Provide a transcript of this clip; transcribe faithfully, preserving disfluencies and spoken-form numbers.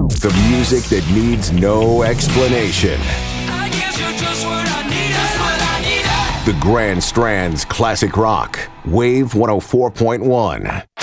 The music that needs no explanation. I guess you're just what I need. Just what I needed. The Grand Strand's classic rock. Wave one oh four point one.